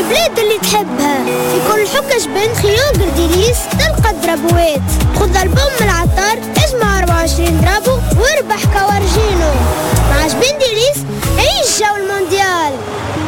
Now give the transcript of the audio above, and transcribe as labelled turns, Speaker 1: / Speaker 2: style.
Speaker 1: البلاد اللي تحبها في كل حكش بين خيوط قرديليس